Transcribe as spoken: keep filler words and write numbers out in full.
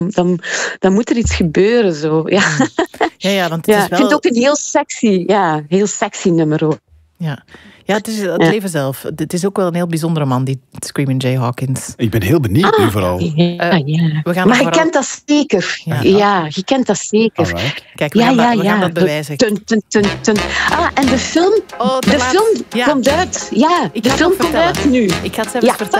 dan, dan moet er iets gebeuren. Zo. Ja. Ja, ja, want het ja, is wel... Ik vind het ook een heel sexy, ja, heel sexy nummer ook. Ja. Ja, het is het ja. leven zelf. Het is ook wel een heel bijzondere man, die Screaming Jay Hawkins. Ik ben heel benieuwd ah, nu vooral. Ja, uh, ja. We gaan maar je vooral... kent dat zeker. Ja, ja je kent dat zeker. Alright. Kijk, we, ja, gaan, ja, dat, we ja. gaan dat bewijzen. Tun, tun, tun, tun. Ah, en de film, oh, de laat... film ja. komt uit. Ja, Ik de ga film het komt vertellen. uit nu. Ik ga het zelfs ja. vertellen.